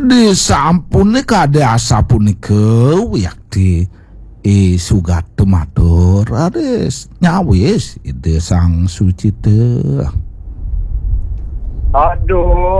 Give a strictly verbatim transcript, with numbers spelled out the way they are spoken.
Di sampun ni kade asa punika wiyakti e sugat matur ares nyawis ide sang suci teh. Aduh